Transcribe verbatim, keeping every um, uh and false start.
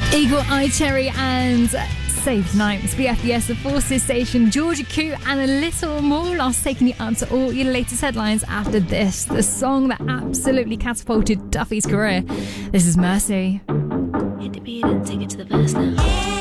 Eagle Eye Cherry and Save Tonight. It's B F B S, the Forces Station, Georgia Koo, and a little more. Last taking you up to all your latest headlines after this. The song that absolutely catapulted Duffy's career. This is Mercy. Hit the beat and take it to the verse now.